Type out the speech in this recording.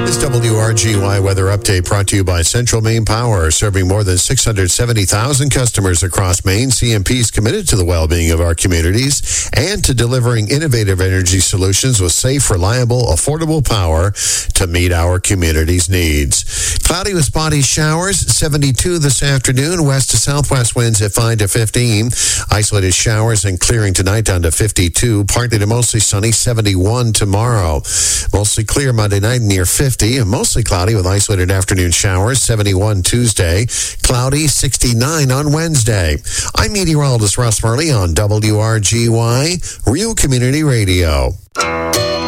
WRGY weather update brought to you by Central Maine Power, serving more than 670,000 customers across Maine. CMP is committed to the well-being of our communities and to delivering innovative energy solutions with safe, reliable, affordable power to meet our community's needs. Cloudy with spotty showers, 72 this afternoon. West to southwest winds at 5 to 15. Isolated showers and clearing tonight down to 52. Partly to mostly sunny, 71 tomorrow. Mostly clear Monday night near 50. And mostly cloudy with isolated afternoon showers, 71 Tuesday. Cloudy, 69 on Wednesday. I'm meteorologist Russ Murley on WRGY, Real Community Radio.